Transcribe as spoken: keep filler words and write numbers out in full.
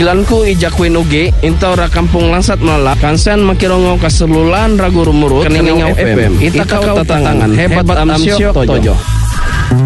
Gilanku ijakwin uge inta ora kampung langsat melala kansen makirongo kaselulan ragu rumurut keningau F M ita kau tatangan hebat amsyok tojo.